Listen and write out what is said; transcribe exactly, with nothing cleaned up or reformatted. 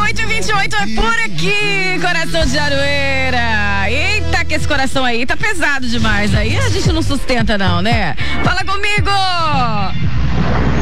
oito e vinte e oito é por aqui, coração de Aroeira. Eita, que esse coração aí tá pesado demais. Aí a gente não sustenta não, né? Fala comigo!